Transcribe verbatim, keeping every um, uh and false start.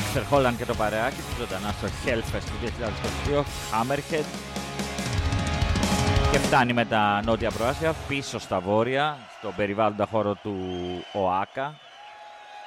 Dexter Holland και το παρεάκι του ζωντανά στο Hellfest του δύο χιλιάδες είκοσι δύο, Hammerhead, και φτάνει με τα νότια προάστια πίσω στα βόρεια, στον περιβάλλοντα χώρο του ΟΑΚΑ,